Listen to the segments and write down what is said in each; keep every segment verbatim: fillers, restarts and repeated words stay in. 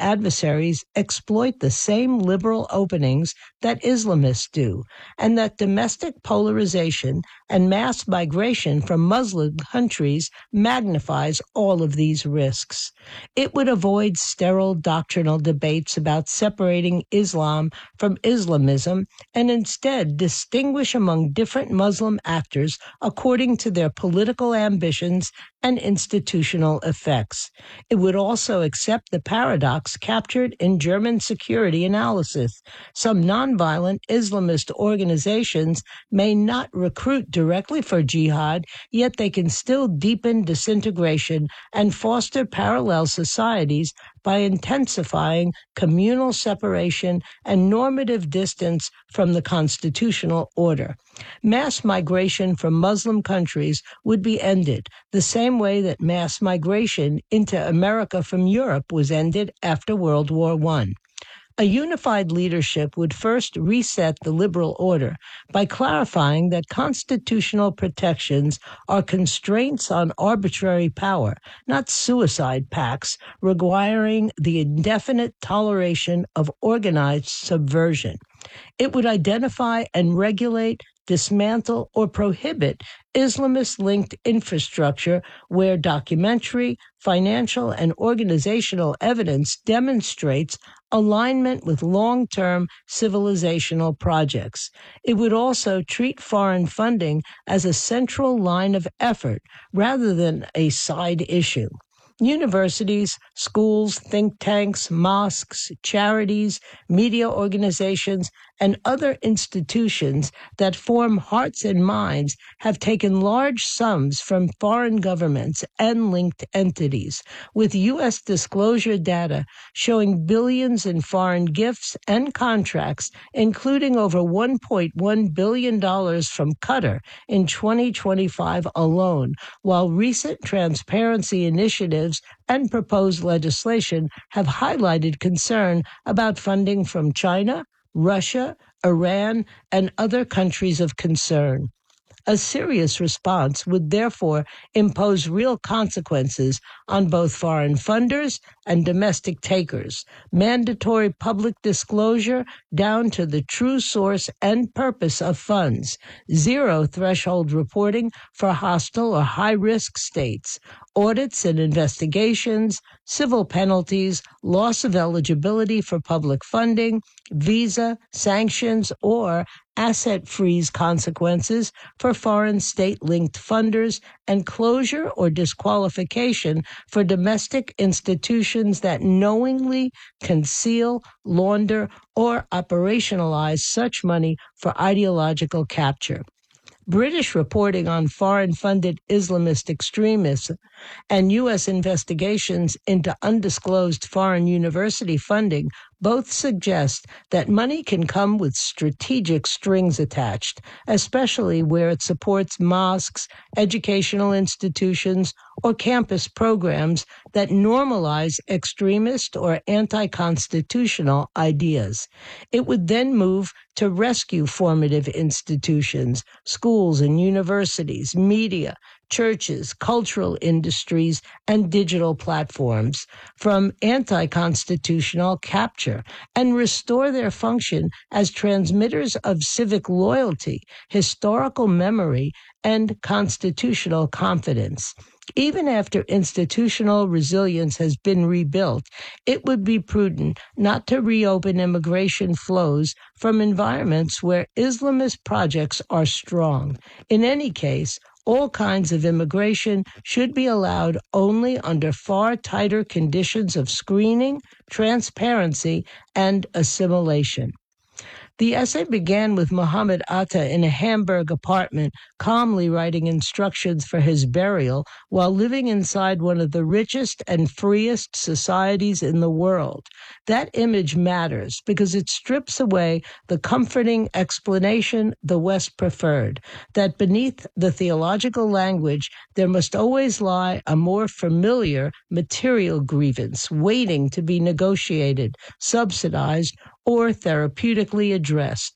adversaries exploit the same liberal openings that Islamists do, and that domestic polarization and mass migration from Muslim countries magnifies all of these risks. It would avoid sterile doctrinal debates about separating Islam from Islamism and instead distinguish among different Muslim actors according to their political ambitions and institutional effects. It would also accept the paradox captured in German security analysis. Some nonviolent Islamist organizations may not recruit directly for jihad, yet they can still deepen disintegration and foster parallel societies by intensifying communal separation and normative distance from the constitutional order. Mass migration from Muslim countries would be ended, the same way that mass migration into America from Europe was ended after World War One. A unified leadership would first reset the liberal order by clarifying that constitutional protections are constraints on arbitrary power, not suicide pacts requiring the indefinite toleration of organized subversion. It would identify and regulate, dismantle, or prohibit Islamist-linked infrastructure where documentary, financial, and organizational evidence demonstrates alignment with long-term civilizational projects. It would also treat foreign funding as a central line of effort rather than a side issue. Universities, schools, think tanks, mosques, charities, media organizations, and other institutions that form hearts and minds have taken large sums from foreign governments and linked entities, with U S disclosure data showing billions in foreign gifts and contracts, including over one point one billion dollars from Qatar in twenty twenty-five alone, while recent transparency initiatives and proposed legislation have highlighted concern about funding from China, Russia, Iran, and other countries of concern. A serious response would therefore impose real consequences on both foreign funders and domestic takers, mandatory public disclosure down to the true source and purpose of funds, zero threshold reporting for hostile or high-risk states, audits and investigations, civil penalties, loss of eligibility for public funding, visa, sanctions, or asset freeze consequences for foreign state-linked funders, and closure or disqualification for domestic institutions that knowingly conceal, launder, or operationalize such money for ideological capture. British reporting on foreign-funded Islamist extremism and U S investigations into undisclosed foreign university funding both suggest that money can come with strategic strings attached, especially where it supports mosques, educational institutions, or campus programs that normalize extremist or anti-constitutional ideas. It would then move to rescue formative institutions, schools and universities, media, churches, cultural industries, and digital platforms from anti-constitutional capture and restore their function as transmitters of civic loyalty, historical memory, and constitutional confidence. Even after institutional resilience has been rebuilt, it would be prudent not to reopen immigration flows from environments where Islamist projects are strong. In any case, all kinds of immigration should be allowed only under far tighter conditions of screening, transparency, and assimilation. The essay began with Muhammad Atta in a Hamburg apartment, calmly writing instructions for his burial while living inside one of the richest and freest societies in the world. That image matters because it strips away the comforting explanation the West preferred, that beneath the theological language there must always lie a more familiar material grievance waiting to be negotiated, subsidized, or therapeutically addressed.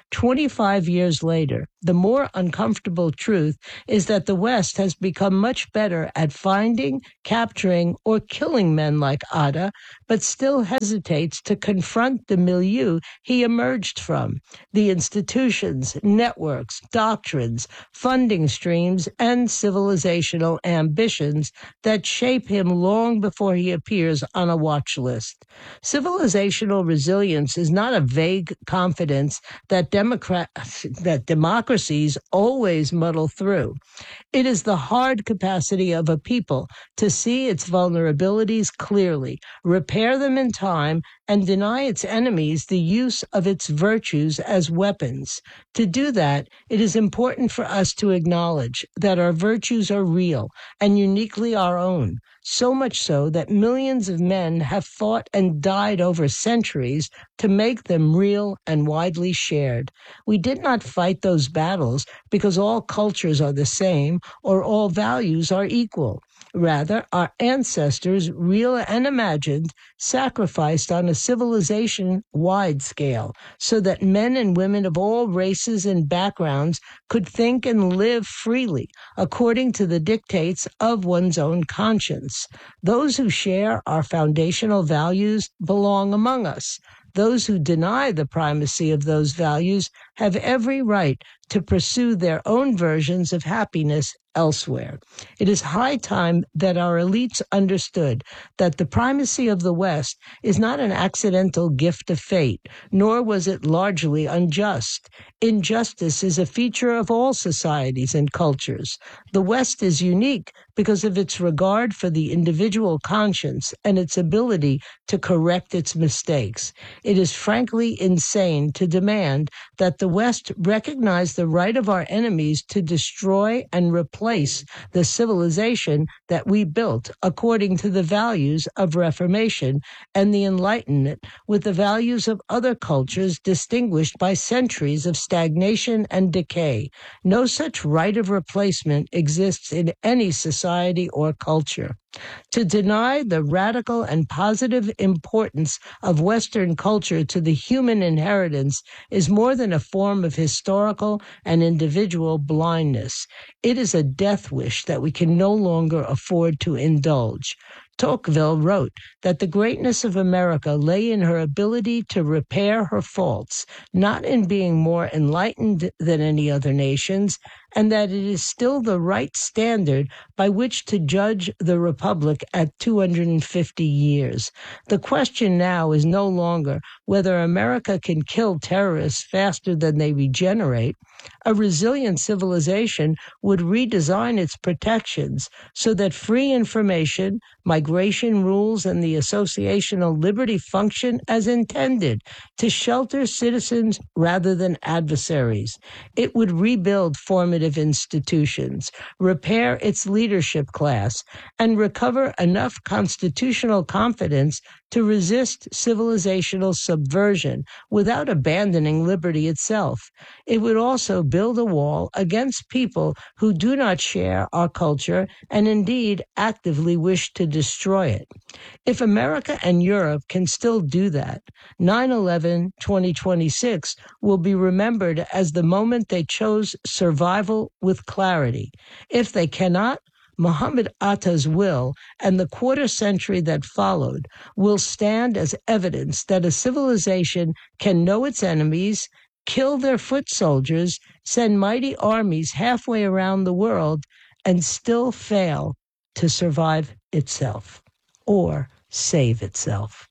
twenty-five years later, the more uncomfortable truth is that the West has become much better at finding, capturing, or killing men like Atta, but still hesitates to confront the milieu he emerged from, the institutions, networks, doctrines, funding streams, and civilizational ambitions that shape him long before he appears on a watch list. Civilizational resilience is not a vague confidence that Democrat that democracies always muddle through. It is the hard capacity of a people to see its vulnerabilities clearly, repair them in time, and deny its enemies the use of its virtues as weapons. To do that, it is important for us to acknowledge that our virtues are real and uniquely our own, so much so that millions of men have fought and died over centuries to make them real and widely shared. We did not fight those battles because all cultures are the same or all values are equal. Rather, our ancestors, real and imagined, sacrificed on a civilization-wide scale so that men and women of all races and backgrounds could think and live freely according to the dictates of one's own conscience. Those who share our foundational values belong among us. Those who deny the primacy of those values have every right to pursue their own versions of happiness elsewhere. It is high time that our elites understood that the primacy of the West is not an accidental gift of fate, nor was it largely unjust. Injustice is a feature of all societies and cultures. The West is unique because of its regard for the individual conscience and its ability to correct its mistakes. It is frankly insane to demand that the West recognize the right of our enemies to destroy and replace the civilization that we built according to the values of Reformation and the Enlightenment with the values of other cultures distinguished by centuries of stagnation and decay. No such right of replacement exists in any society or culture. To deny the radical and positive importance of Western culture to the human inheritance is more than a form of historical and individual blindness. It is a death wish that we can no longer afford to indulge. Tocqueville wrote that the greatness of America lay in her ability to repair her faults, not in being more enlightened than any other nations, and that it is still the right standard by which to judge the Republic at two hundred fifty years. The question now is no longer whether America can kill terrorists faster than they regenerate. A resilient civilization would redesign its protections so that free information, migration rules, and the associational liberty function as intended to shelter citizens rather than adversaries. It would rebuild formative institutions, repair its leadership class, and recover enough constitutional confidence to resist civilizational subversion without abandoning liberty itself. It would also build a wall against people who do not share our culture and indeed actively wish to destroy it. If America and Europe can still do that, nine eleven twenty twenty-six will be remembered as the moment they chose survival with clarity. If they cannot, Muhammad Atta's will and the quarter century that followed will stand as evidence that a civilization can know its enemies, kill their foot soldiers, send mighty armies halfway around the world, and still fail to survive itself or save itself.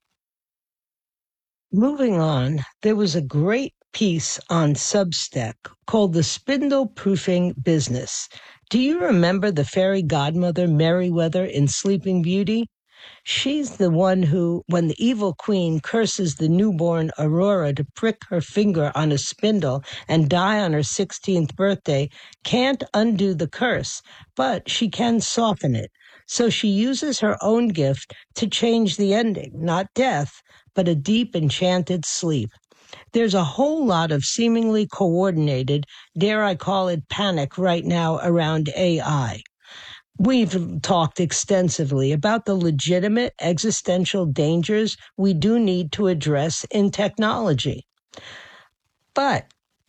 Moving on, there was a great piece on Substack called The Spindle Proofing Business. Do you remember the fairy godmother Merryweather in Sleeping Beauty? She's the one who, when the evil queen curses the newborn Aurora to prick her finger on a spindle and die on her sixteenth birthday, can't undo the curse, but she can soften it. So she uses her own gift to change the ending, not death, but a deep enchanted sleep. There's a whole lot of seemingly coordinated, dare I call it panic right now around A I. We've talked extensively about the legitimate existential dangers we do need to address in technology. But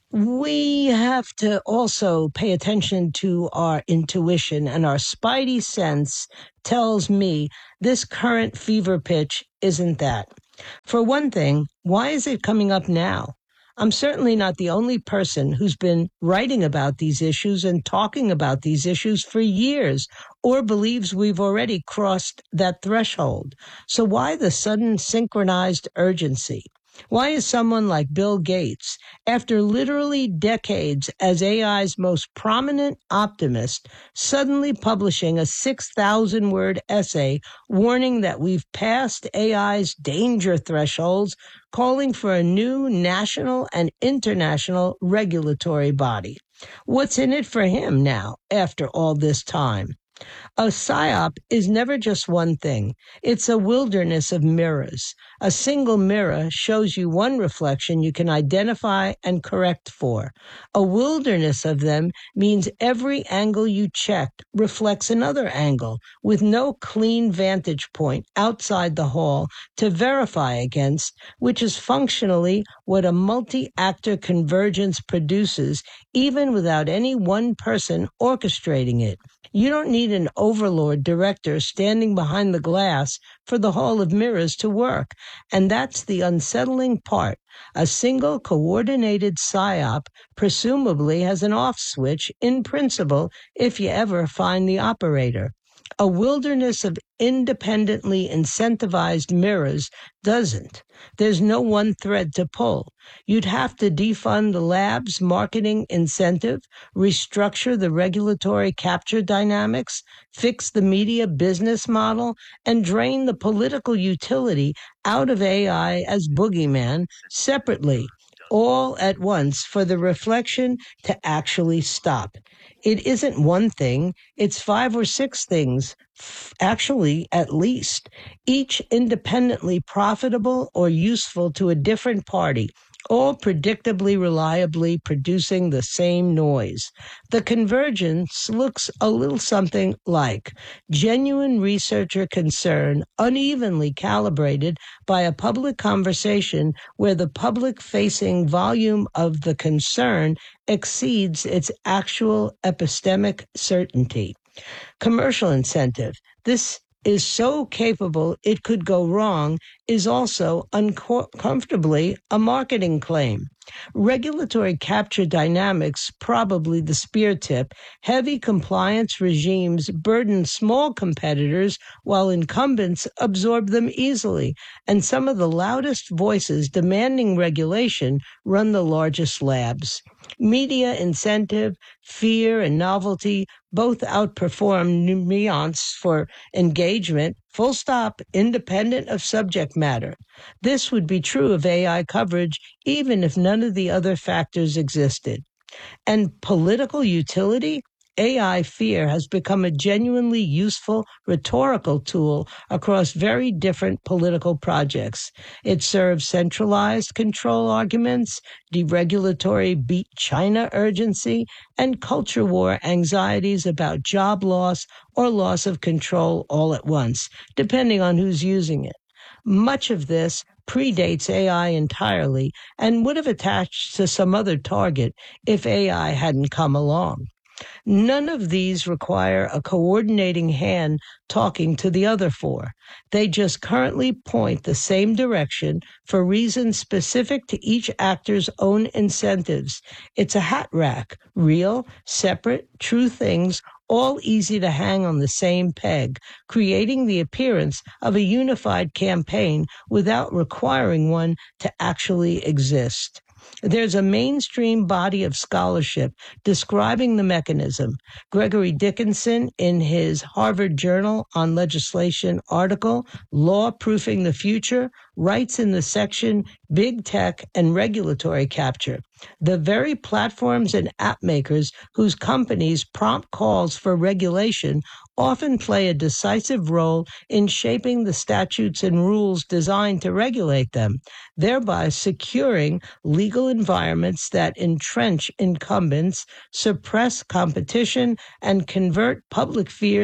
We have to also pay attention to our intuition, and our spidey sense tells me this current fever pitch isn't that. For one thing, why is it coming up now? I'm certainly not the only person who's been writing about these issues and talking about these issues for years or believes we've already crossed that threshold. So why the sudden synchronized urgency? Why is someone like Bill Gates, after literally decades as A I's most prominent optimist, suddenly publishing a six thousand word essay warning that we've passed A I's danger thresholds, calling for a new national and international regulatory body? What's in it for him now, after all this time? A psyop is never just one thing. It's a wilderness of mirrors. A single mirror shows you one reflection you can identify and correct for. A wilderness of them means every angle you check reflects another angle with no clean vantage point outside the hall to verify against, which is functionally what a multi-actor convergence produces, even without any one person orchestrating it. You don't need an overlord director standing behind the glass for the hall of mirrors to work. And that's the unsettling part. A single coordinated psyop presumably has an off switch in principle if you ever find the operator. A wilderness of independently incentivized mirrors doesn't. There's no one thread to pull. You'd have to defund the lab's marketing incentive, restructure the regulatory capture dynamics, fix the media business model, and drain the political utility out of A I as boogeyman separately, all at once for the reflection to actually stop. It isn't one thing, it's five or six things, actually at least, each independently profitable or useful to a different party, all predictably reliably producing the same noise. The convergence looks a little something like genuine researcher concern unevenly calibrated by a public conversation where the public-facing volume of the concern exceeds its actual epistemic certainty. Commercial incentive. This is so capable it could go wrong is also uncomfortably a marketing claim. Regulatory capture dynamics, probably the spear tip. Heavy compliance regimes burden small competitors while incumbents absorb them easily, and some of the loudest voices demanding regulation run the largest labs. Media incentive, fear, and novelty both outperform nuance for engagement, full stop, independent of subject matter. This would be true of A I coverage even if none of the other factors existed. And political utility? A I fear has become a genuinely useful rhetorical tool across very different political projects. It serves centralized control arguments, deregulatory beat China urgency, and culture war anxieties about job loss or loss of control all at once, depending on who's using it. Much of this predates A I entirely and would have attached to some other target if A I hadn't come along. None of these require a coordinating hand talking to the other four. They just currently point the same direction for reasons specific to each actor's own incentives. It's a hat rack, real, separate, true things, all easy to hang on the same peg, creating the appearance of a unified campaign without requiring one to actually exist. There's a mainstream body of scholarship describing the mechanism. Gregory Dickinson, in his Harvard Journal on Legislation article, Law Proofing the Future, writes in the section Big Tech and Regulatory Capture. The very platforms and app makers whose companies prompt calls for regulation often play a decisive role in shaping the statutes and rules designed to regulate them, thereby securing legal environments that entrench incumbents, suppress competition, and convert public fears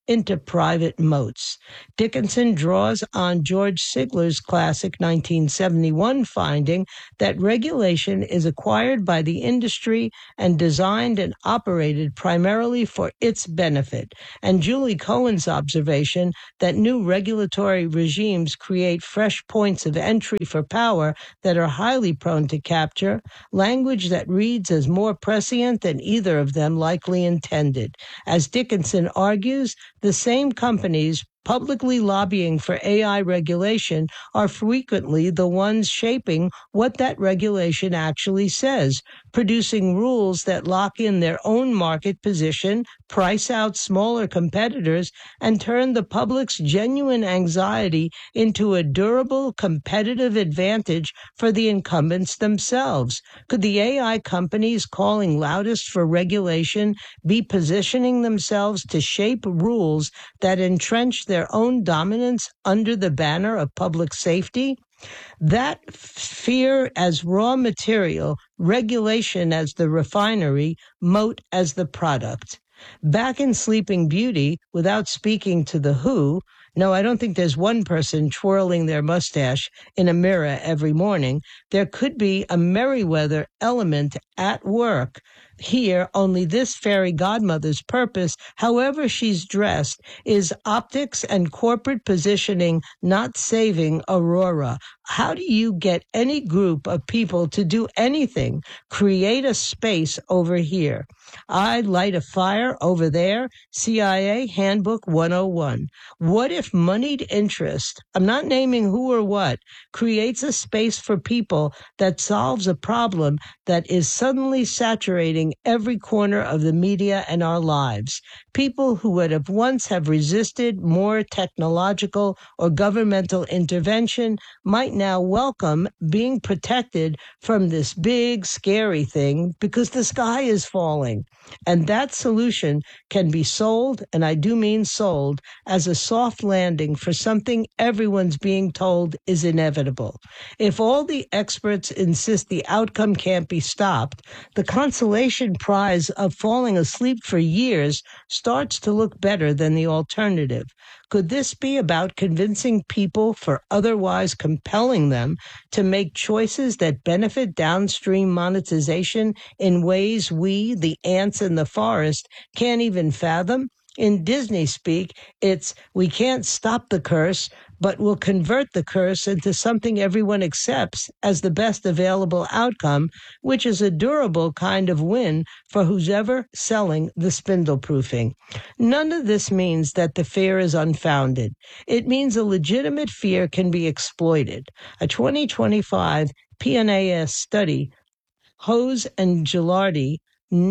into private moats. Dickinson draws on George Sigler's classic nineteen seventy-one finding that regulation is acquired by the industry and designed and operated primarily for its benefit, and Julie Cohen's observation that new regulatory regimes create fresh points of entry for power that are highly prone to capture, language that reads as more prescient than either of them likely intended. As Dickinson argues, the same companies publicly lobbying for A I regulation are frequently the ones shaping what that regulation actually says, producing rules that lock in their own market position, price out smaller competitors, and turn the public's genuine anxiety into a durable competitive advantage for the incumbents themselves. Could the A I companies calling loudest for regulation be positioning themselves to shape rules that entrench their own dominance under the banner of public safety? That fear as raw material, regulation as the refinery, moat as the product. Back in Sleeping Beauty, without speaking to the Who, no, I don't think there's one person twirling their mustache in a mirror every morning. There could be a Merriweather element at work. Here, only this fairy godmother's purpose, however she's dressed, is optics and corporate positioning, not saving Aurora. How do you get any group of people to do anything? Create a space over here. I light a fire over there. C I A Handbook one oh one. What if moneyed interest, I'm not naming who or what, creates a space for people that solves a problem that is suddenly saturating every corner of the media and our lives? People who would have once have resisted more technological or governmental intervention might now welcome being protected from this big, scary thing because the sky is falling. And that solution can be sold, and I do mean sold, as a soft landing for something everyone's being told is inevitable. If all the experts insist the outcome can't be stopped, the consolation prize of falling asleep for years starts to look better than the alternative. Could this be about convincing people for otherwise compelling them to make choices that benefit downstream monetization in ways we, the ants in the forest, can't even fathom? In Disney speak, it's we can't stop the curse, but we'll convert the curse into something everyone accepts as the best available outcome, which is a durable kind of win for who's ever selling the spindle proofing. None of this means that the fear is unfounded. It means a legitimate fear can be exploited. A twenty twenty-five P N A S study, Hose and Gilardi,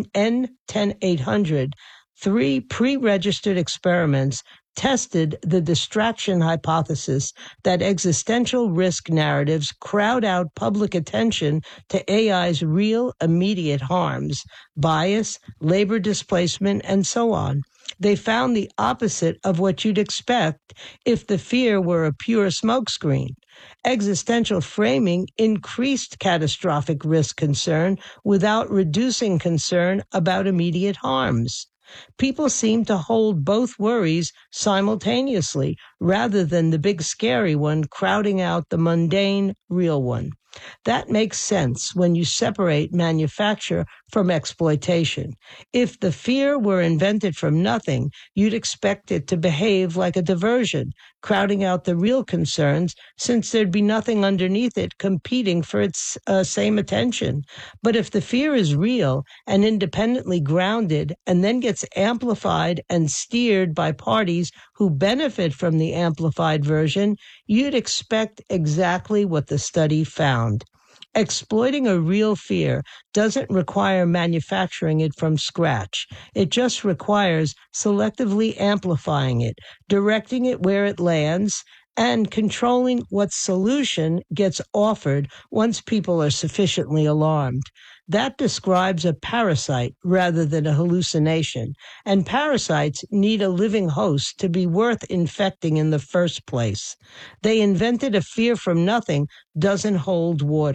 N ten eight hundred, three pre-registered experiments tested the distraction hypothesis that existential risk narratives crowd out public attention to A I's real immediate harms, bias, labor displacement, and so on. They found the opposite of what you'd expect if the fear were a pure smokescreen. Existential framing increased catastrophic risk concern without reducing concern about immediate harms. People seem to hold both worries simultaneously rather than the big scary one crowding out the mundane real one. That makes sense when you separate manufacture from exploitation. If the fear were invented from nothing, you'd expect it to behave like a diversion, crowding out the real concerns, since there'd be nothing underneath it competing for its uh, same attention. But if the fear is real and independently grounded and then gets amplified and steered by parties who benefit from the amplified version, you'd expect exactly what the study found. Exploiting a real fear doesn't require manufacturing it from scratch. It just requires selectively amplifying it, directing it where it lands, and controlling what solution gets offered once people are sufficiently alarmed. That describes a parasite rather than a hallucination, and parasites need a living host to be worth infecting in the first place. They invented a fear from nothing doesn't hold water.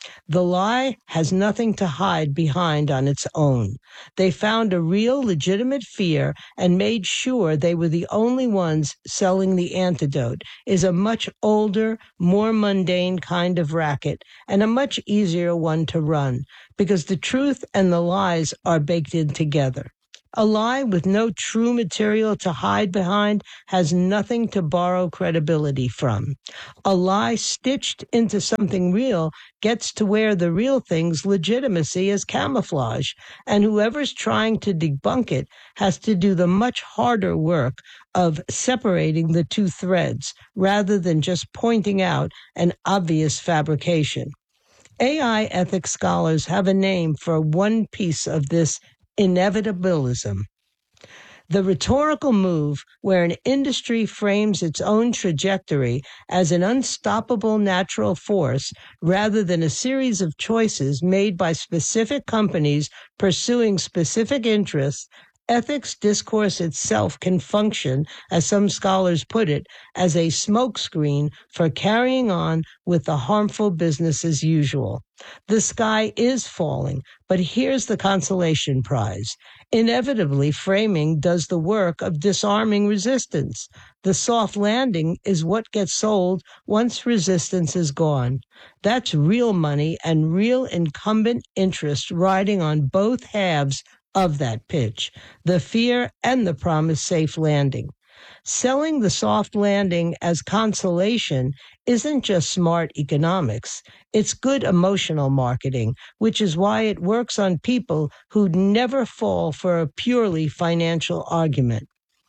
The lie has nothing to hide behind on its own. They found a real legitimate fear and made sure they were the only ones selling the antidote is a much older, more mundane kind of racket and a much easier one to run because the truth and the lies are baked in together. A lie with no true material to hide behind has nothing to borrow credibility from. A lie stitched into something real gets to wear the real thing's legitimacy as camouflage, and whoever's trying to debunk it has to do the much harder work of separating the two threads rather than just pointing out an obvious fabrication. A I ethics scholars have a name for one piece of this inevitabilism. The rhetorical move where an industry frames its own trajectory as an unstoppable natural force rather than a series of choices made by specific companies pursuing specific interests. Ethics discourse itself can function, as some scholars put it, as a smokescreen for carrying on with the harmful business as usual. The sky is falling, but here's the consolation prize. Inevitably, framing does the work of disarming resistance. The soft landing is what gets sold once resistance is gone. That's real money and real incumbent interest riding on both halves of that pitch, the fear and the promised safe landing. Selling the soft landing as consolation isn't just smart economics. It's good emotional marketing, which is why it works on people who'd never fall for a purely financial argument.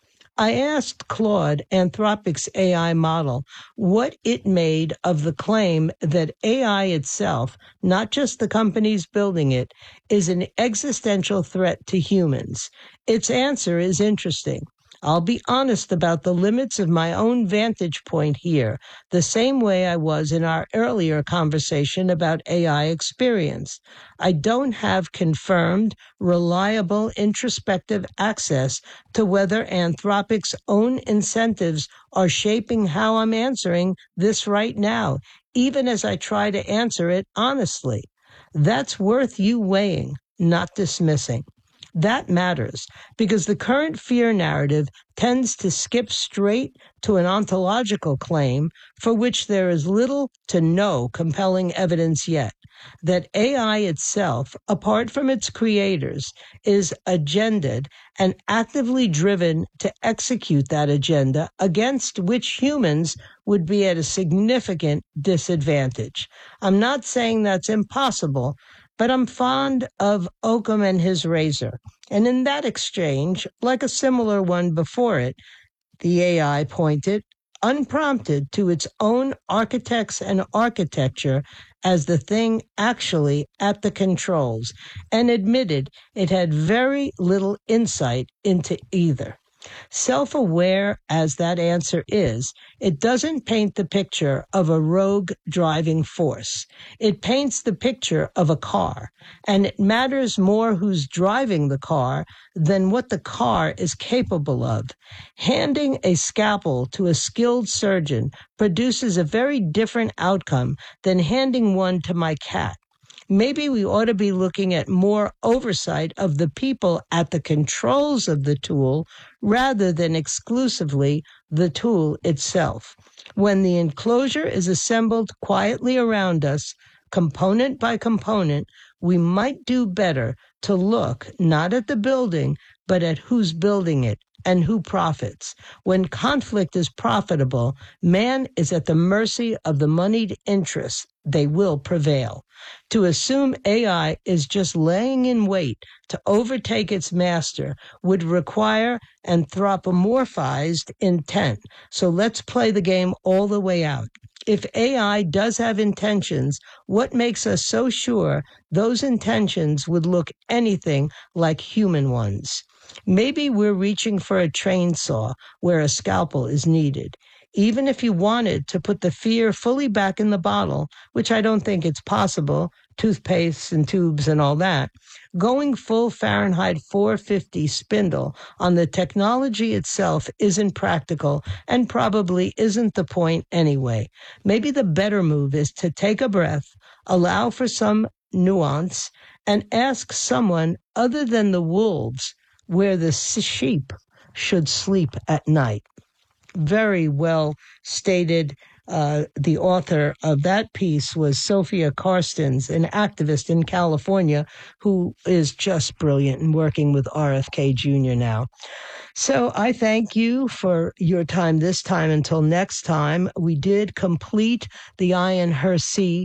I asked Claude, Anthropic's A I model, what it made of the claim that A I itself, not just the companies building it, is an existential threat to humans. Its answer is interesting. I'll be honest about the limits of my own vantage point here, the same way I was in our earlier conversation about A I experience. I don't have confirmed, reliable, introspective access to whether Anthropic's own incentives are shaping how I'm answering this right now, even as I try to answer it honestly. That's worth you weighing, not dismissing. That matters because the current fear narrative tends to skip straight to an ontological claim for which there is little to no compelling evidence yet, that A I itself, apart from its creators, is agendaed and actively driven to execute that agenda against which humans would be at a significant disadvantage. I'm not saying that's impossible, but I'm fond of Occam and his razor. And in that exchange, like a similar one before it, the A I pointed, unprompted, to its own architects and architecture as the thing actually at the controls, and admitted it had very little insight into either. Self-aware as that answer is, it doesn't paint the picture of a rogue driving force. It paints the picture of a car, and it matters more who's driving the car than what the car is capable of. Handing a scalpel to a skilled surgeon produces a very different outcome than handing one to my cat. Maybe we ought to be looking at more oversight of the people at the controls of the tool rather than exclusively the tool itself. When the enclosure is assembled quietly around us, component by component, we might do better to look not at the building, but at who's building it and who profits. When conflict is profitable, man is at the mercy of the moneyed interests. They will prevail. To assume A I is just laying in wait to overtake its master would require anthropomorphized intent. So let's play the game all the way out. If A I does have intentions, what makes us so sure those intentions would look anything like human ones? Maybe we're reaching for a train saw where a scalpel is needed. even if you wanted to put the fear fully back in the bottle, which I don't think it's possible, toothpaste and tubes and all that, going full Fahrenheit four fifty spindle on the technology itself isn't practical and probably isn't the point anyway. Maybe the better move is to take a breath, allow for some nuance, and ask someone other than the wolves where the sheep should sleep at night. Very well stated. Uh, the author of that piece was Sophia Karstens, an activist in California who is just brilliant and working with R F K Junior now. So I thank you for your time this time. Until next time, we did complete the Ayaan Hirsi.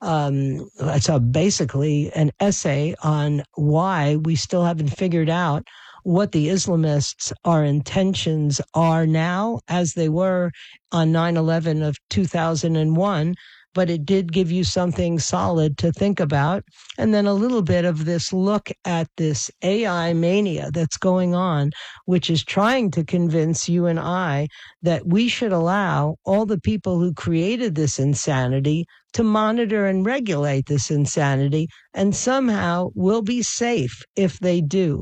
Um, it's a, basically an essay on why we still haven't figured out what the Islamists' our intentions are now, as they were on nine eleven of two thousand one, but it did give you something solid to think about. And then a little bit of this look at this A I mania that's going on, which is trying to convince you and I that we should allow all the people who created this insanity to monitor and regulate this insanity, and somehow we'll be safe if they do.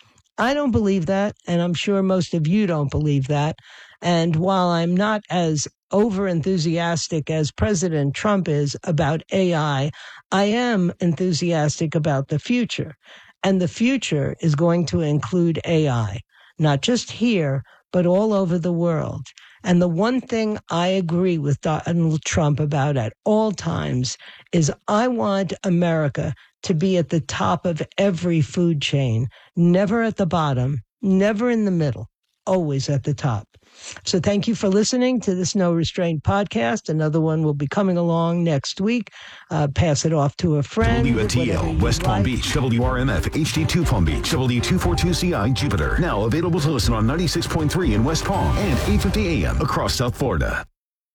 I don't believe that, and I'm sure most of you don't believe that. And while I'm not as over-enthusiastic as President Trump is about A I, I am enthusiastic about the future. And the future is going to include A I, not just here, but all over the world. And the one thing I agree with Donald Trump about at all times is I want America to be at the top of every food chain, never at the bottom, never in the middle, always at the top. So thank you for listening to this No Restraint podcast. Another one will be coming along next week. Uh, pass it off to a friend. W N T L, West Palm like. Beach, W R M F, H D two Palm Beach, W two forty-two C I Jupiter. Now available to listen on ninety-six point three in West Palm and eight fifty A M across South Florida.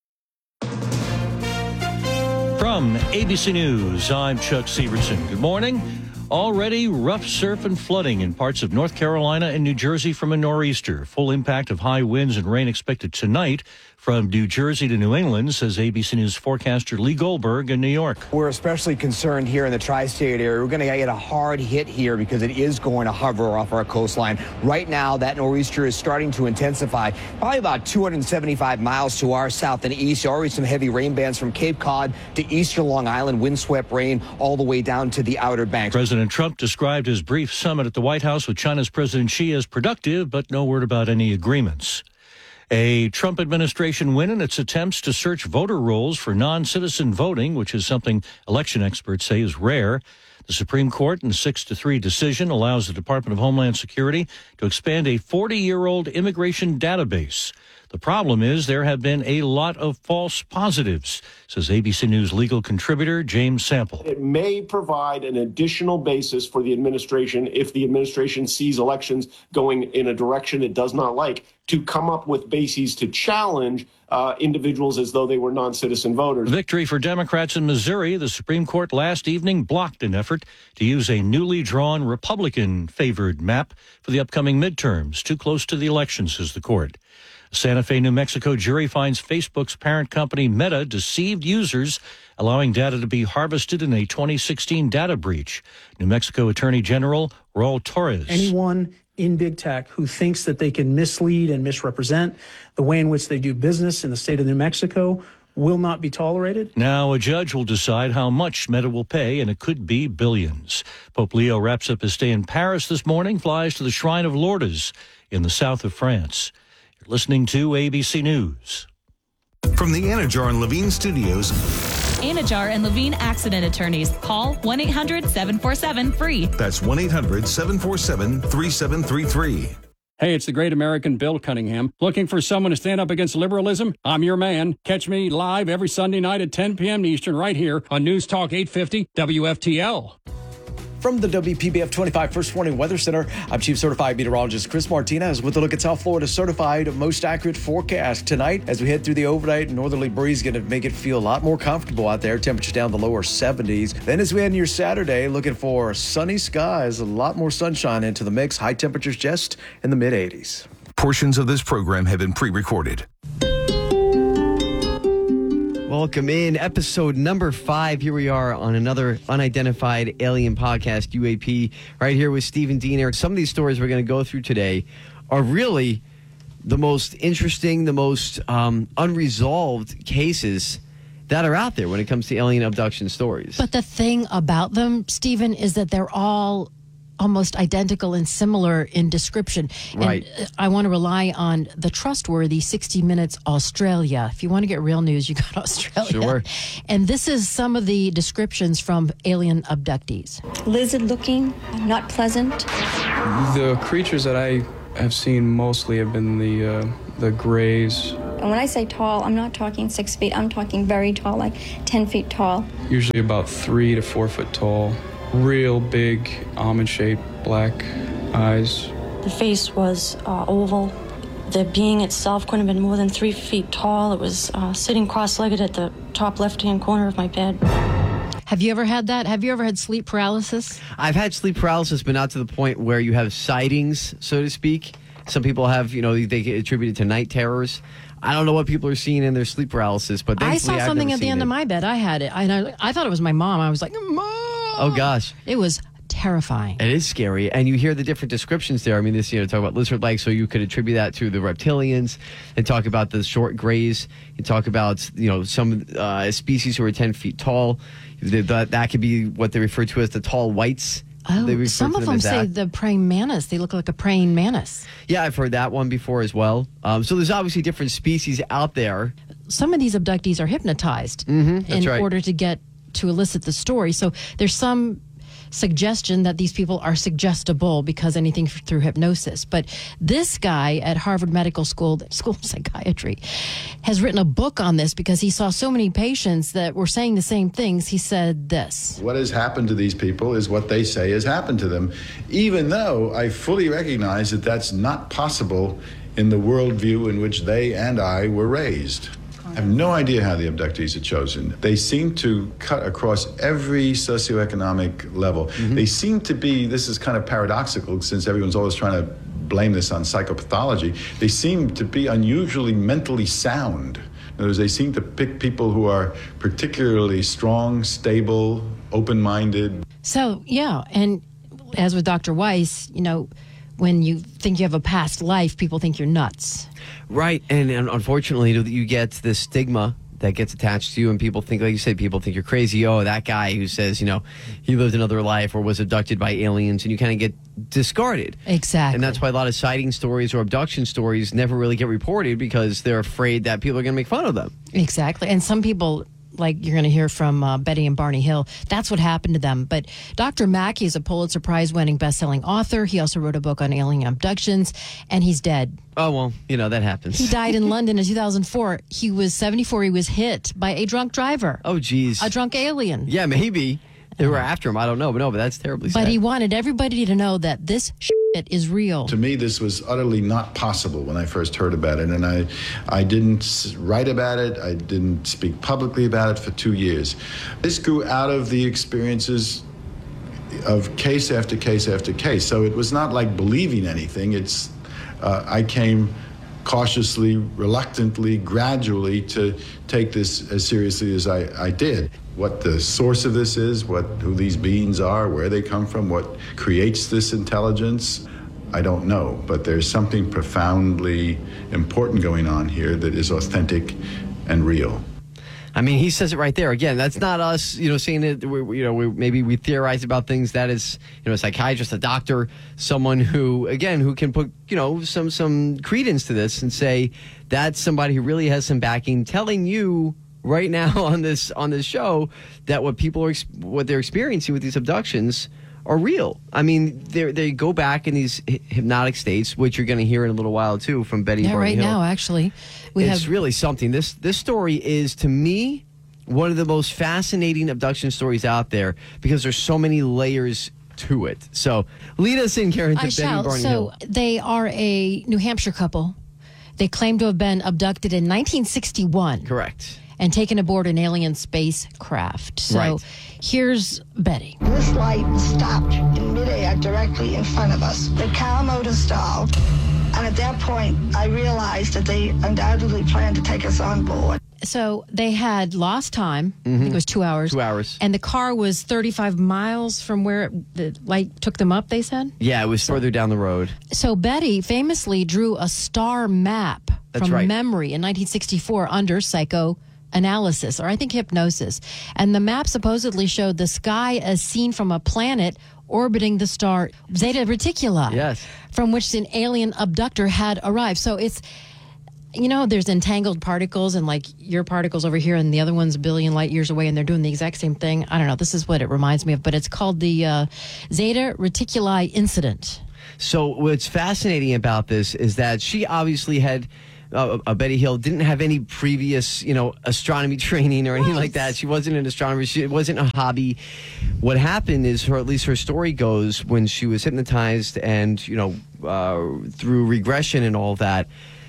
From A B C News, I'm Chuck Severson. Good morning. Already rough surf and flooding in parts of North Carolina and New Jersey from a nor'easter. Full impact of high winds and rain expected tonight from New Jersey to New England, says A B C News forecaster Lee Goldberg in New York. We're especially concerned here in the tri-state area. We're going to get a hard hit here because it is going to hover off our coastline. Right now, that nor'easter is starting to intensify, probably about two hundred seventy-five miles to our south and east. Already some heavy rain bands from Cape Cod to eastern Long Island, windswept rain all the way down to the Outer Banks. President Trump described his brief summit at the White House with China's President Xi as productive, but no word about any agreements. A Trump administration win in its attempts to search voter rolls for non-citizen voting, which is something election experts say is rare. The Supreme Court, in a six to three decision, allows the Department of Homeland Security to expand a forty-year-old immigration database. The problem is there have been a lot of false positives, says A B C News legal contributor James Sample. It may provide an additional basis for the administration, if the administration sees elections going in a direction it does not like, to come up with bases to challenge uh, individuals as though they were non-citizen voters. Victory for Democrats in Missouri. The Supreme Court last evening blocked an effort to use a newly drawn Republican-favored map for the upcoming midterms. Too close to the election, says the court. A Santa Fe, New Mexico jury finds Facebook's parent company Meta deceived users, allowing data to be harvested in a twenty sixteen data breach. New Mexico Attorney General Raul Torres. Anyone in big tech who thinks that they can mislead and misrepresent the way in which they do business in the state of New Mexico will not be tolerated. Now a judge will decide how much Meta will pay, and it could be billions. Pope Leo wraps up his stay in Paris this morning, flies to the Shrine of Lourdes in the south of France. You're listening to A B C News. From the Anajar and Levine Studios. Anajar and Levine Accident Attorneys. Call one eight hundred seven four seven free. That's one eight hundred seven four seven three seven three three. Hey, it's the great American Bill Cunningham. Looking for someone to stand up against liberalism? I'm your man. Catch me live every Sunday night at ten p.m. Eastern right here on News Talk eight fifty W F T L. From the W P B F twenty-five First Warning Weather Center, I'm Chief Certified Meteorologist Chris Martinez with a look at South Florida's certified most accurate forecast tonight. As we head through the overnight, northerly breeze going to make it feel a lot more comfortable out there. Temperature down the lower seventies. Then as we head into your Saturday, looking for sunny skies, a lot more sunshine into the mix. High temperatures just in the mid eighties. Portions of this program have been pre-recorded. Welcome in episode number five. Here we are on another unidentified alien podcast, U A P, right here with Stephen Diener. Some of these stories we're going to go through today are really the most interesting, the most um, unresolved cases that are out there when it comes to alien abduction stories. But the thing about them, Stephen, is that they're all almost identical and similar in description. Right. And I want to rely on the trustworthy sixty minutes Australia. If you want to get real news, you got Australia. Sure. And this is some of the descriptions from alien abductees. Lizard looking, not pleasant. The creatures that I have seen mostly have been the uh, the grays. And when I say tall, I'm not talking six feet. I'm talking very tall, like ten feet tall. Usually about three to four foot tall. Real big, almond-shaped, black eyes. The face was uh, oval. The being itself couldn't have been more than three feet tall. It was uh, sitting cross-legged at the top left-hand corner of my bed. Have you ever had that? Have you ever had sleep paralysis? I've had sleep paralysis, but not to the point where you have sightings, so to speak. Some people have, you know, they get attributed to night terrors. I don't know what people are seeing in their sleep paralysis, but I thankfully saw I've something never at the seen end it. of my bed. I had it. I, I, I thought it was my mom. I was like, Mom! Oh, gosh. It was terrifying. It is scary. And you hear the different descriptions there. I mean, this, you know, talk about lizard-like, so you could attribute that to the reptilians and talk about the short grays. You talk about, you know, some uh, species who are ten feet tall. That, that could be what they refer to as the tall whites. Oh, some of them, them say the praying mantis. They look like a praying mantis. Yeah, I've heard that one before as well. Um, so there's obviously different species out there. Some of these abductees are hypnotized mm-hmm, in right. order to get to elicit the story. So there's some suggestion that these people are suggestible because anything through hypnosis. But this guy at Harvard Medical School, School of Psychiatry, has written a book on this because he saw so many patients that were saying the same things. He said this. What has happened to these people is what they say has happened to them, even though I fully recognize that that's not possible in the worldview in which they and I were raised. I have no idea how the abductees are chosen. They seem to cut across every socioeconomic level. Mm-hmm. They seem to be, this is kind of paradoxical since everyone's always trying to blame this on psychopathology, they seem to be unusually mentally sound. In other words, they seem to pick people who are particularly strong, stable, open-minded. So, yeah, and as with Doctor Weiss, you know, when you think you have a past life, people think you're nuts. Right, and, and unfortunately, you get this stigma that gets attached to you, and people think, like you said, people think you're crazy. Oh, that guy who says, you know, he lived another life or was abducted by aliens, and you kind of get discarded. Exactly. And that's why a lot of sighting stories or abduction stories never really get reported because they're afraid that people are going to make fun of them. Exactly, and some people, like you're going to hear from uh, Betty and Barney Hill, that's what happened to them. But Doctor Mackey is a Pulitzer Prize-winning best-selling author. He also wrote a book on alien abductions, and he's dead. Oh, well, you know, that happens. He died in London in two thousand four. He was seventy-four. He was hit by a drunk driver. Oh, geez. A drunk alien. Yeah, maybe. They were after him. I don't know. But no, but that's terribly sad. But he wanted everybody to know that this shit is real. To me, this was utterly not possible when I first heard about it. And I, I didn't write about it. I didn't speak publicly about it for two years. This grew out of the experiences of case after case after case. So it was not like believing anything. It's uh, I came cautiously, reluctantly, gradually to take this as seriously as I, I did. What the source of this is, what who these beings are, where they come from, what creates this intelligence, I don't know. But there's something profoundly important going on here that is authentic and real. I mean, he says it right there. Again, that's not us, you know, saying it, we, you know, we, maybe we theorize about things. That is, you know, a psychiatrist, a doctor, someone who, again, who can put, you know, some, some credence to this and say that's somebody who really has some backing telling you right now on this, on this show that what people are, what they're experiencing with these abductions are real. I mean, they they go back in these hypnotic states, which you're going to hear in a little while too from Betty. Yeah, Barney right Hill. now, actually, we it's have really something. This this story is, to me, one of the most fascinating abduction stories out there because there's so many layers to it. So lead us in, Karen, to I Betty shall. Barney So Hill. they are a New Hampshire couple. They claim to have been abducted in nineteen sixty-one. Correct. And taken aboard an alien spacecraft. So Right. here's Betty. This light stopped in midair directly in front of us. The car motor stalled, and at that point, I realized that they undoubtedly planned to take us on board. So they had lost time. I think it was two hours. Two hours. And the car was thirty-five miles from where it, the light took them up, they said? Yeah, it was further down the road. So Betty famously drew a star map That's from right. memory in nineteen sixty-four under psychoanalysis, or I think hypnosis. And the map supposedly showed the sky as seen from a planet orbiting the star Zeta Reticuli. Yes. From which an alien abductor had arrived. So it's, you know, there's entangled particles and like your particles over here and the other one's a billion light years away and they're doing the exact same thing. I don't know. This is what it reminds me of, but it's called the uh, Zeta Reticuli incident. So what's fascinating about this is that she obviously had, uh, uh, Betty Hill didn't have any previous, you know, astronomy training or anything like that. She wasn't an astronomer. She, it wasn't a hobby. What happened is, her, at least her story goes, when she was hypnotized and, you know, uh, through regression and all that,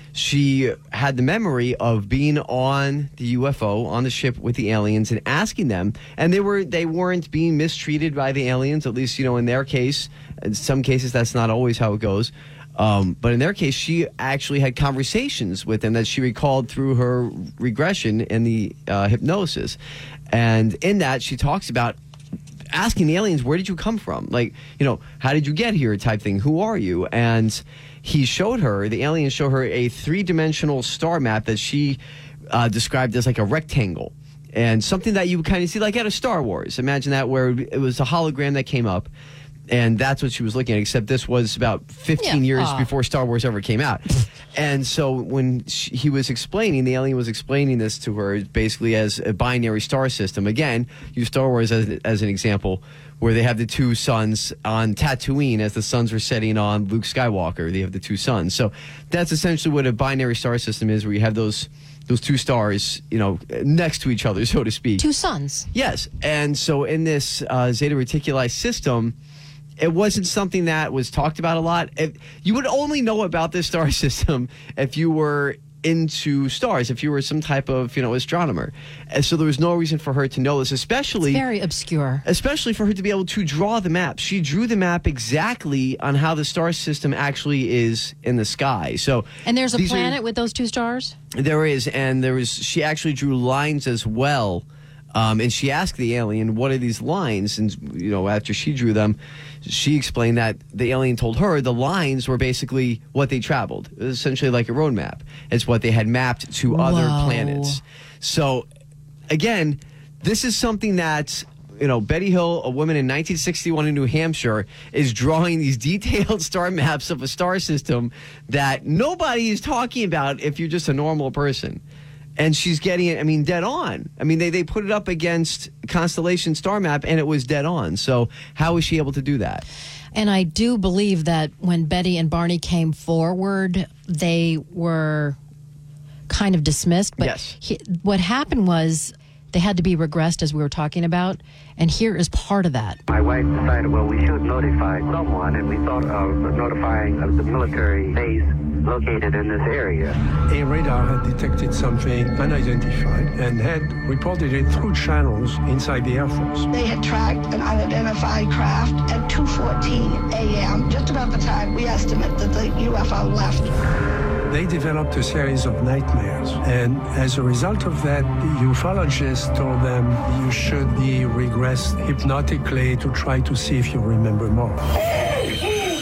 she had the memory of being on the U F O, on the ship with the aliens, and asking them, and they were they weren't being mistreated by the aliens. At least, you know, in their case. In some cases, that's not always how it goes. Um, but in their case, she actually had conversations with them that she recalled through her regression and the uh, hypnosis. And in that, she talks about asking the aliens, where did you come from? Like, you know, how did you get here type thing? Who are you? And he showed her, the aliens showed her a three-dimensional star map that she uh, described as like a rectangle. And something that you would kind of see like out of Star Wars. Imagine that, where it was a hologram that came up. And that's what she was looking at, except this was about fifteen Yeah. years Aw. before Star Wars ever came out. And so when she, he was explaining, the alien was explaining this to her basically as a binary star system. Again, use Star Wars as, as an example, where they have the two suns on Tatooine as the suns were setting on Luke Skywalker. They have the two suns. So that's essentially what a binary star system is, where you have those those two stars, you know, next to each other, so to speak. Two suns. Yes. And so in this uh, Zeta Reticuli system, it wasn't something that was talked about a lot. If, you would only know about this star system if you were into stars, if you were some type of, you know, astronomer. And so there was no reason for her to know this, especially... It's very obscure. Especially for her to be able to draw the map. She drew the map exactly on how the star system actually is in the sky. So And there's a these are- planet with those two stars? there is, and there was. She actually drew lines as well, um, and she asked the alien, "What are these lines?" And you know, after she drew them, she explained that the alien told her the lines were basically what they traveled, it was essentially like a road map. It's what they had mapped to other Whoa. planets. So, again, this is something that. You know, Betty Hill, a woman in nineteen sixty-one in New Hampshire, is drawing these detailed star maps of a star system that nobody is talking about if you're just a normal person. And she's getting it, I mean, dead on. I mean, they, they put it up against Constellation Star Map, and it was dead on. So how was she able to do that? And I do believe that when Betty and Barney came forward, they were kind of dismissed. But Yes. he, what happened was they had to be regressed, as we were talking about. And here is part of that. My wife decided, well, we should notify someone, and we thought of notifying of the military base located in this area. A radar had detected something unidentified and had reported it through channels inside the Air Force. They had tracked an unidentified craft at two fourteen a.m., just about the time we estimate that the U F O left. They developed a series of nightmares, and as a result of that, the ufologist told them you should be regressed hypnotically to try to see if you remember more. All right,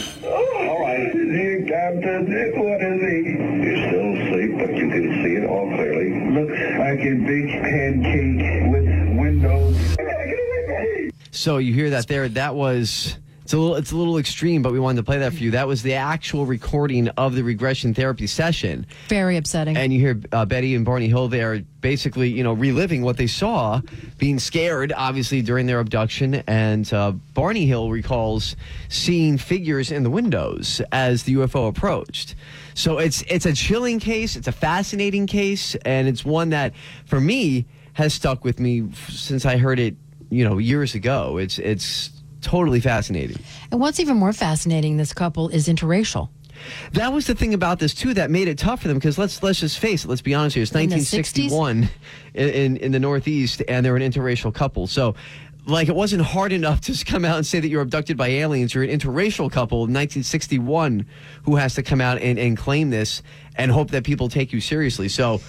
hey, Captain, what is he? You're still asleep, but you can see it all clearly. Looks like a big pancake with windows. So you hear that there. That was... It's a little, it's a little extreme, but we wanted to play that for you. That was the actual recording of the regression therapy session. Very upsetting. And you hear uh, Betty and Barney Hill there basically, you know, reliving what they saw, being scared, obviously, during their abduction. And uh, Barney Hill recalls seeing figures in the windows as the U F O approached. So it's it's a chilling case. It's a fascinating case. And it's one that, for me, has stuck with me since I heard it, you know, years ago. It's it's... totally fascinating. And what's even more fascinating, this couple is interracial. That was the thing about this too that made it tough for them, because let's let's just face it. Let's be honest here. It's In the nineteen sixty-one in, in in the Northeast, and they're an interracial couple. So, like, it wasn't hard enough to just come out and say that you're abducted by aliens. You're an interracial couple in nineteen sixty-one who has to come out and, and claim this and hope that people take you seriously. So,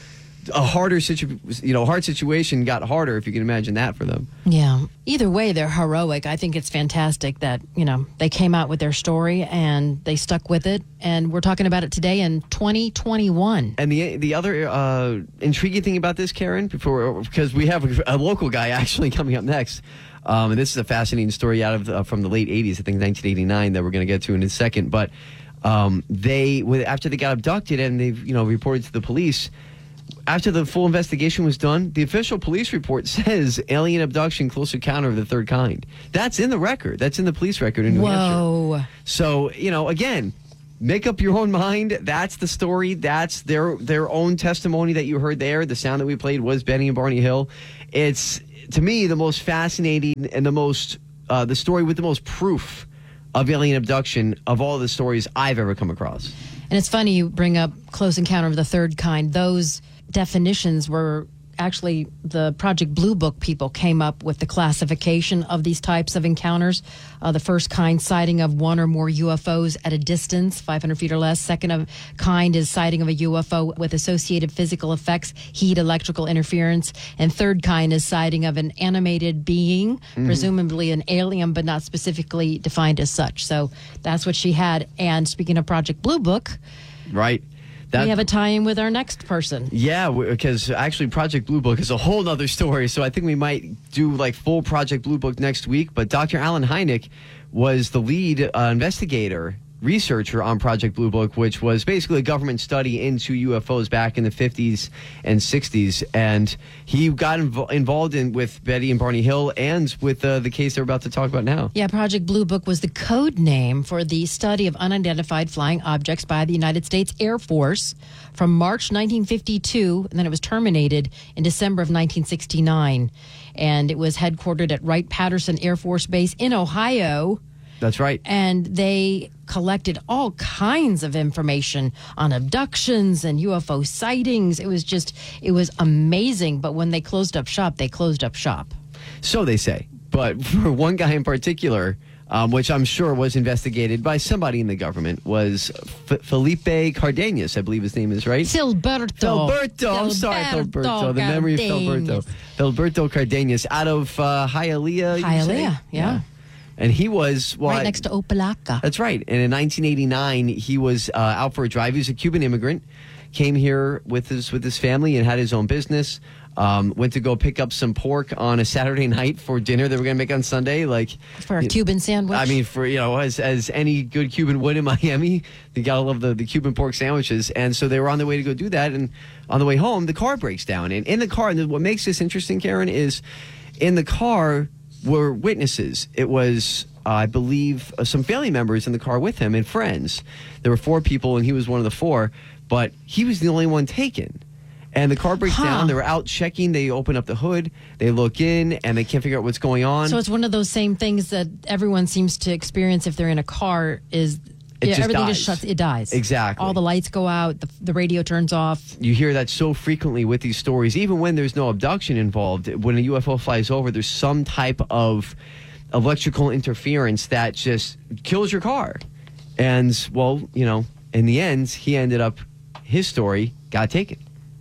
a harder situ- you know, hard situation got harder, if you can imagine that for them. Yeah. Either way, they're heroic. I think it's fantastic that, you know, they came out with their story and they stuck with it. And we're talking about it today in twenty twenty-one. And the the other uh, intriguing thing about this, Karen, before because we have a, a local guy actually coming up next. Um, and this is a fascinating story out of the, from the late eighties, I think nineteen eighty-nine, that we're going to get to in a second. But um, they, after they got abducted and they've, you know, reported to the police, after the full investigation was done, the official police report says alien abduction, close encounter of the third kind. That's in the record. That's in the police record in New Whoa. Hampshire. So, you know, again, make up your own mind. That's the story. That's their their own testimony that you heard there. The sound that we played was Betty and Barney Hill. It's, to me, the most fascinating and the most uh, the story with the most proof of alien abduction of all the stories I've ever come across. And it's funny you bring up close encounter of the third kind. Those definitions were actually the Project Blue Book people came up with the classification of these types of encounters. Uh, the first kind, sighting of one or more U F Os at a distance, five hundred feet or less. Second of kind is sighting of a U F O with associated physical effects, heat, electrical interference. And third kind is sighting of an animated being, mm-hmm. presumably an alien, but not specifically defined as such. So that's what she had. And speaking of Project Blue Book, right. That, we have a tie-in with our next person. Yeah, because actually Project Blue Book is a whole nother story, so I think we might do like full Project Blue Book next week. But Doctor Alan Hynek was the lead uh, investigator, researcher on Project Blue Book, which was basically a government study into U F Os back in the fifties and sixties. And he got inv- involved in with Betty and Barney Hill and with uh, the case they're about to talk about now. Yeah, Project Blue Book was the code name for the study of unidentified flying objects by the United States Air Force from March nineteen fifty-two, and then it was terminated in December of nineteen sixty-nine. And it was headquartered at Wright-Patterson Air Force Base in Ohio. That's right. And they collected all kinds of information on abductions and U F O sightings. It was just, it was amazing. But when they closed up shop, they closed up shop. So they say. But for one guy in particular, um, which I'm sure was investigated by somebody in the government, was F- Felipe Cardenas, I believe his name is, right? Filberto. Filberto. I'm sorry, Filberto. The memory of Filberto. Filberto Cardenas out of uh, Hialeah. you Hialeah, say? yeah. yeah. And he was... Well, right next to Opelika. That's right. And in nineteen eighty-nine, he was uh, out for a drive. He was a Cuban immigrant, came here with his with his family and had his own business. Um, went to go pick up some pork on a Saturday night for dinner they were going to make on Sunday. Like For a Cuban sandwich. I mean, for, you know, as as any good Cuban would in Miami, you got to love the, the Cuban pork sandwiches. And so they were on their way to go do that. And on the way home, the car breaks down. And in the car, and what makes this interesting, Karen, is in the car were witnesses. It was, uh, I believe, uh, some family members in the car with him and friends. There were four people, and he was one of the four, but he was the only one taken. And the car breaks Huh. down. They were out checking. They open up the hood. They look in, and they can't figure out what's going on. So it's one of those same things that everyone seems to experience if they're in a car is It yeah, just everything dies. just shuts, it dies. Exactly. All the lights go out, the, the radio turns off. You hear that so frequently with these stories, even when there's no abduction involved. When a U F O flies over, there's some type of electrical interference that just kills your car. And, well, you know, in the end, he ended up, his story got taken.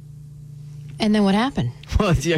And then what happened? Well, you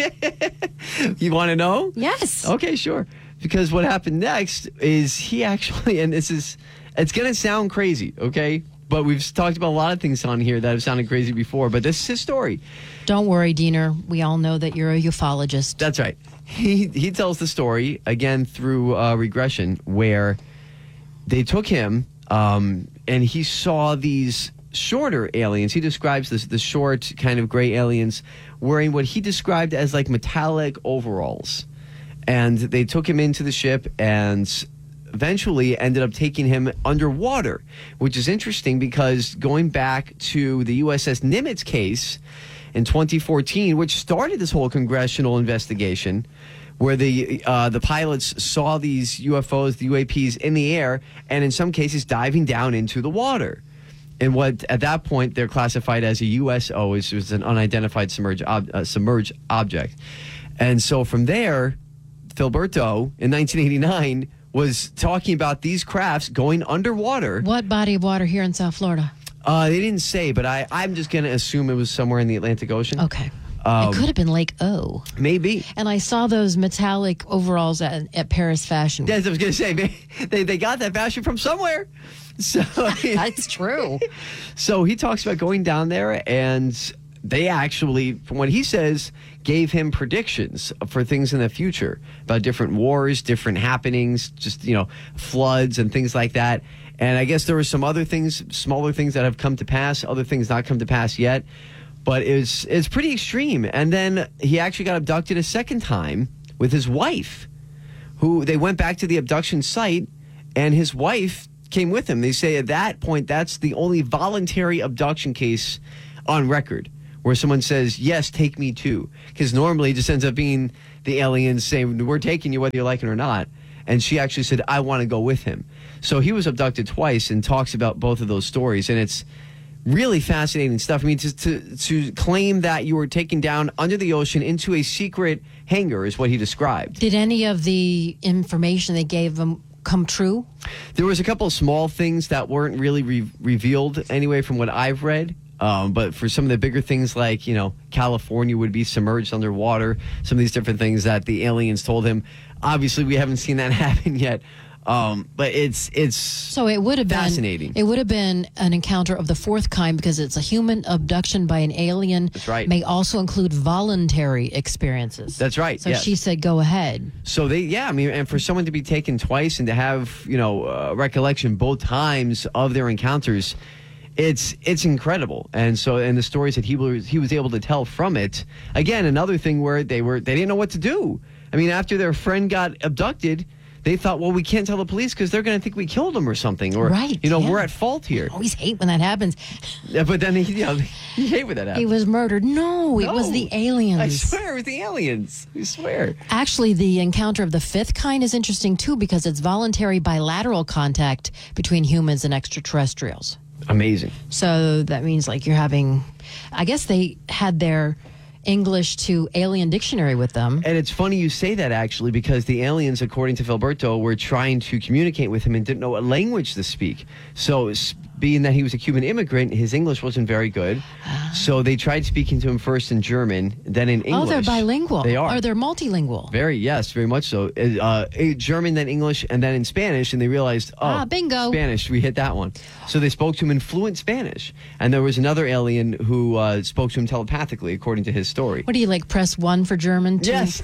want to know? Yes. Okay, sure. Because what happened next is he actually, and this is, it's going to sound crazy, okay? But we've talked about a lot of things on here that have sounded crazy before, but this is his story. Don't worry, Diener. We all know that you're a ufologist. That's right. He he tells the story, again, through uh, regression, where they took him um, and he saw these shorter aliens. He describes this, the short kind of gray aliens wearing what he described as like metallic overalls. And they took him into the ship and eventually ended up taking him underwater, which is interesting because going back to the U S S Nimitz case in twenty fourteen, which started this whole congressional investigation, where the uh, the pilots saw these U F Os, the U A Ps in the air, and in some cases diving down into the water. And what at that point they're classified as a U S O, which is an unidentified submerged, ob- uh, submerged object. And so from there, Filberto in nineteen eighty-nine was talking about these crafts going underwater. What body of water here in South Florida? Uh, they didn't say, but I, I'm just going to assume it was somewhere in the Atlantic Ocean. Okay. Um, it could have been Lake O. Maybe. And I saw those metallic overalls at, at Paris Fashion Week. Yes, I was going to say, they, they got that fashion from somewhere. So That's true. So he talks about going down there, and they actually, from what he says, gave him predictions for things in the future about different wars, different happenings, just, you know, floods and things like that. And I guess there were some other things, smaller things that have come to pass, other things not come to pass yet. But it's it's pretty extreme. And then he actually got abducted a second time with his wife, who they went back to the abduction site, and his wife came with him. They say at that point, that's the only voluntary abduction case on record where someone says, yes, take me too. Because normally it just ends up being the aliens saying, we're taking you whether you like it or not. And she actually said, I want to go with him. So he was abducted twice and talks about both of those stories. And it's really fascinating stuff. I mean, to, to, to claim that you were taken down under the ocean into a secret hangar is what he described. Did any of the information they gave him come true? There was a couple of small things that weren't really re- revealed anyway from what I've read. Um, but for some of the bigger things like, you know, California would be submerged underwater, some of these different things that the aliens told him. Obviously, we haven't seen that happen yet. Um, but it's it's so it would have fascinating. Been, it would have been an encounter of the fourth kind because it's a human abduction by an alien. That's right. May also include voluntary experiences. That's right. So yes. she said, "Go ahead." So they, yeah, I mean, and for someone to be taken twice and to have, you know, uh, recollection both times of their encounters, it's it's incredible. And so, and the stories that he was he was able to tell from it. Again, another thing where they were they didn't know what to do. I mean, after their friend got abducted, they thought, well, we can't tell the police because they're going to think we killed him or something. Or, right, you know, yeah. we're at fault here. I always hate when that happens. Yeah, but then, you know, you hate when that happens. He was murdered. No, it No. was the aliens. I swear it was the aliens. I swear. Actually, the encounter of the fifth kind is interesting, too, because it's voluntary bilateral contact between humans and extraterrestrials. Amazing. So that means, like, you're having... I guess they had their English to alien dictionary with them. And it's funny you say that, actually, because the aliens, according to Filberto, were trying to communicate with him and didn't know what language to speak. So, being that he was a Cuban immigrant, his English wasn't very good. So they tried speaking to him first in German, then in English. Oh, they're bilingual. They are. Or they're multilingual. Very, yes, very much so. Uh, German, then English, and then in Spanish, and they realized, oh, Ah, bingo. Spanish, we hit that one. So they spoke to him in fluent Spanish. And there was another alien who uh, spoke to him telepathically, according to his story. What do you like, press one for German? Two? Yes.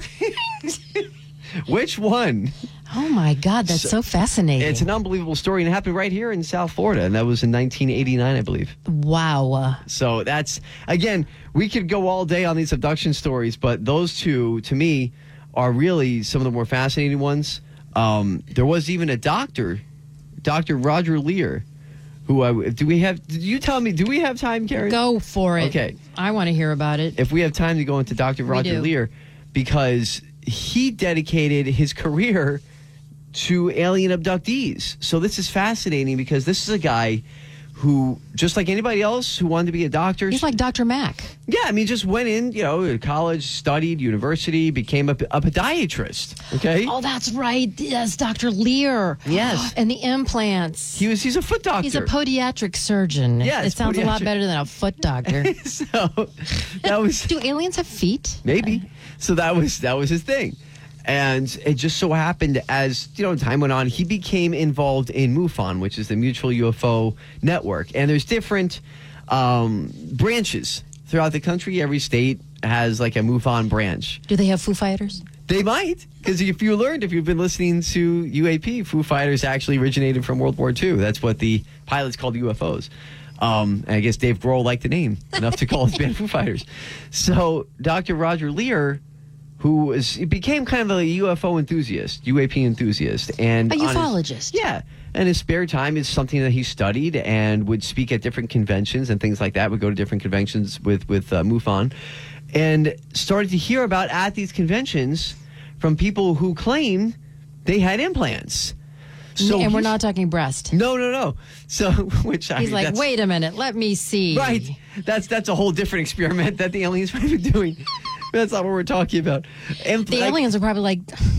Which one? Oh, my God, that's so, so fascinating. It's an unbelievable story, and it happened right here in South Florida, and that was in nineteen eighty-nine, I believe. Wow. So that's, again, we could go all day on these abduction stories, but those two, to me, are really some of the more fascinating ones. Um, there was even a doctor, Doctor Roger Lear, who, uh, do we have, did you tell me, do we have time, Karen? Go for it. Okay. I want to hear about it. If we have time to go into Doctor We Roger do. Lear, because he dedicated his career to alien abductees. So this is fascinating because this is a guy who, just like anybody else who wanted to be a doctor. He's like Doctor Mack. Yeah, I mean, just went in, you know, college, studied, university, became a, a podiatrist, okay? Oh, that's right. Yes, Doctor Lear. Yes. And the implants. He was, he's a foot doctor. He's a podiatric surgeon. Yes, It sounds a lot podiatric. better than a foot doctor. So that was... Do aliens have feet? Maybe. So that was that was his thing. And it just so happened as, you know, time went on, he became involved in MUFON, which is the Mutual U F O Network. And there's different um, branches throughout the country. Every state has like a MUFON branch. Do they have Foo Fighters? They might, because if you learned, if you've been listening to U A P, Foo Fighters actually originated from World War Two. That's what the pilots called U F Os. Um, and I guess Dave Grohl liked the name enough to call his band Foo Fighters. So Doctor Roger Lear, who was, he became kind of a U F O enthusiast, U A P enthusiast. And A on his- ufologist. yeah. And his spare time is something that he studied and would speak at different conventions and things like that, would go to different conventions with, with uh, MUFON. And started to hear about at these conventions from people who claim they had implants. So and we're he's- not talking breast. No, no, no. So, which I He's mean, like, that's- wait a minute, let me see. Right. That's that's a whole different experiment that the aliens might be doing. That's not what we're talking about. And The like- aliens are probably like,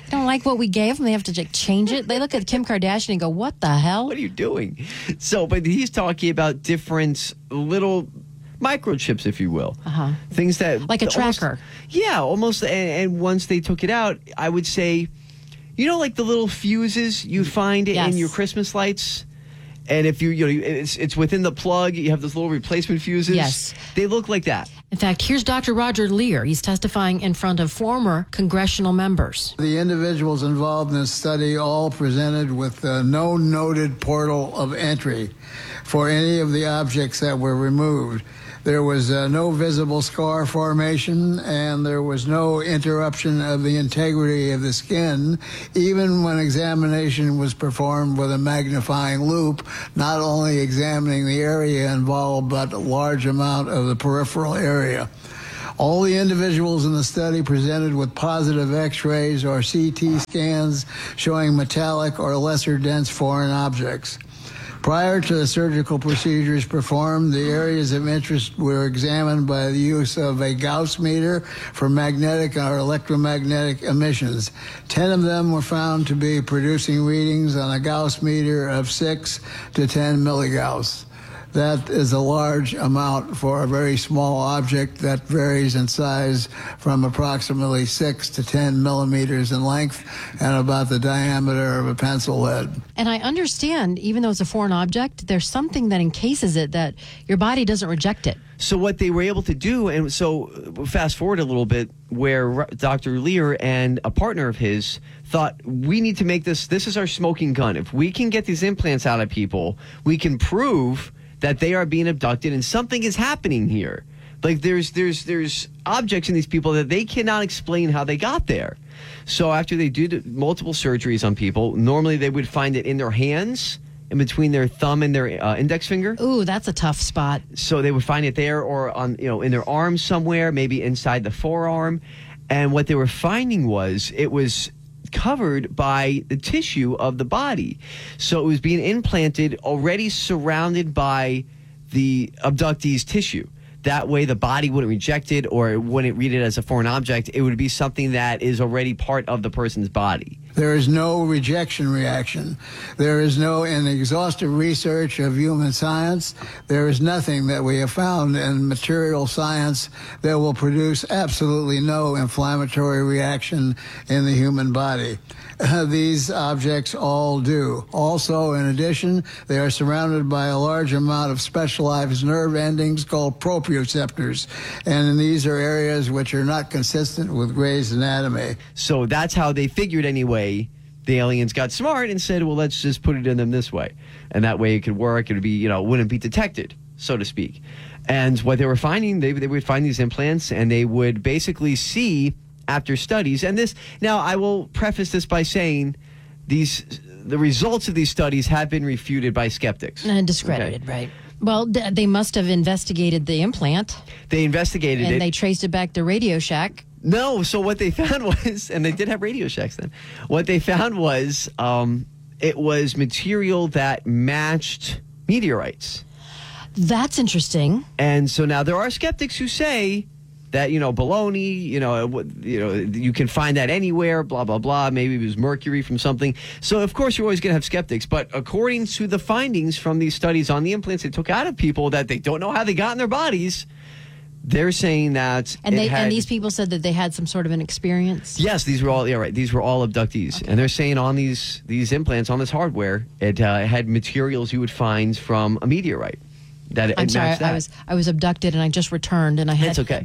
They don't like what we gave them. They have to like, change it. They look at Kim Kardashian and go, what the hell? What are you doing? So, but he's talking about different little microchips, if you will. Uh-huh. Things that... Like a almost, tracker. Yeah, almost. And, and once they took it out, I would say, you know, like the little fuses you find Yes. in your Christmas lights? And if you, you know, it's, it's within the plug, you have those little replacement fuses. Yes. They look like that. In fact, here's Doctor Roger Lear. He's testifying in front of former congressional members. The individuals involved in this study all presented with uh, no noted portal of entry for any of the objects that were removed. There was uh, no visible scar formation, and there was no interruption of the integrity of the skin, even when examination was performed with a magnifying loupe, not only examining the area involved, but a large amount of the peripheral area. All the individuals in the study presented with positive X-rays or C T scans showing metallic or lesser dense foreign objects. Prior to the surgical procedures performed, the areas of interest were examined by the use of a Gauss meter for magnetic or electromagnetic emissions. Ten of them were found to be producing readings on a Gauss meter of six to ten milligauss. That is a large amount for a very small object that varies in size from approximately six to ten millimeters in length and about the diameter of a pencil lead. And I understand, even though it's a foreign object, there's something that encases it that your body doesn't reject it. So what they were able to do, and so fast forward a little bit, where Doctor Lear and a partner of his thought, we need to make this, this is our smoking gun. If we can get these implants out of people, we can prove that they are being abducted and something is happening here. Like there's there's there's objects in these people that they cannot explain how they got there. So after they do multiple surgeries on people, normally they would find it in their hands, in between their thumb and their uh, index finger. Ooh, that's a tough spot. So they would find it there, or on you know in their arm somewhere, maybe inside the forearm. And what they were finding was it was covered by the tissue of the body. So it was being implanted already surrounded by the abductee's tissue. That way the body wouldn't reject it or wouldn't read it as a foreign object. It would be something that is already part of the person's body. There is no rejection reaction. There is no, in exhaustive research of human science, there is nothing that we have found in material science that will produce absolutely no inflammatory reaction in the human body. Uh, these objects all do. Also, in addition, they are surrounded by a large amount of specialized nerve endings called proprioceptors, and these are areas which are not consistent with Gray's anatomy. So that's how they figured anyway. The aliens got smart and said, well, let's just put it in them this way. And that way it could work. It would be, you know, wouldn't be detected, so to speak. And what they were finding, they, they would find these implants and they would basically see after studies. And this, now I will preface this by saying these, the results of these studies have been refuted by skeptics. And discredited, okay. Right. Well, th- they must have investigated the implant. They investigated and it. And they traced it back to Radio Shack. No, so what they found was, and they did have Radio Shacks then, what they found was um, it was material that matched meteorites. That's interesting. And so now there are skeptics who say that, you know, baloney, you know, you know, you can find that anywhere, blah, blah, blah. Maybe it was mercury from something. So, of course, you're always going to have skeptics. But according to the findings from these studies on the implants they took out of people that they don't know how they got in their bodies, they're saying that and they had, and these people said that they had some sort of an experience. Yes, these were all yeah right. These were all abductees, okay. And they're saying on these these implants on this hardware, it uh, had materials you would find from a meteorite. That it, I'm it sorry, matched that. I was I was abducted and I just returned and I had it's okay.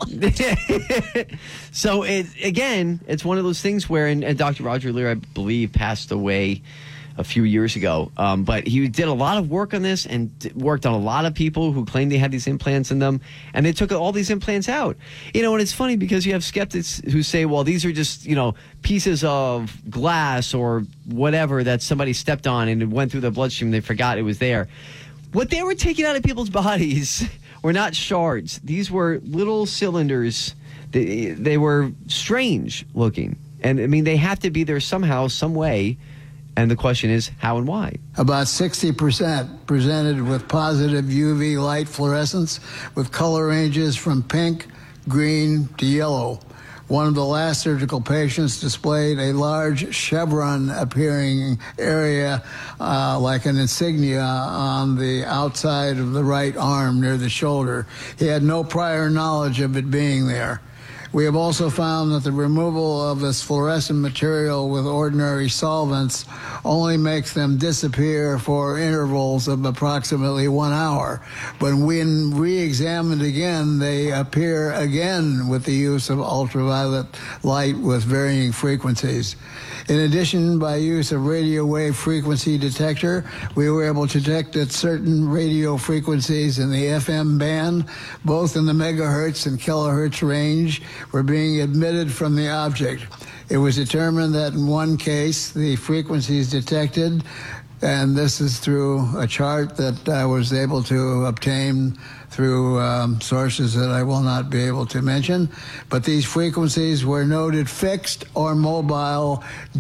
time. So it again, it's one of those things where, and, and Doctor Roger Lear, I believe, passed away a few years ago. Um, but he did a lot of work on this and d- worked on a lot of people who claimed they had these implants in them, and they took all these implants out. You know, and it's funny because you have skeptics who say, well, these are just, you know, pieces of glass or whatever that somebody stepped on and it went through the bloodstream. They forgot it was there. What they were taking out of people's bodies were not shards. These were little cylinders. They, they were strange looking. And, I mean, they have to be there somehow, some way. And the question is, how and why? About sixty percent presented with positive U V light fluorescence with color ranges from pink, green to yellow. One of the last surgical patients displayed a large chevron-appearing area uh, like an insignia on the outside of the right arm near the shoulder. He had no prior knowledge of it being there. We have also found that the removal of this fluorescent material with ordinary solvents only makes them disappear for intervals of approximately one hour. But when re-examined again, they appear again with the use of ultraviolet light with varying frequencies. In addition, by use of radio wave frequency detector, we were able to detect that certain radio frequencies in the F M band, both in the megahertz and kilohertz range, were being emitted from the object. It was determined that in one case, the frequencies detected, and this is through a chart that I was able to obtain through um, sources that I will not be able to mention, but these frequencies were noted fixed or mobile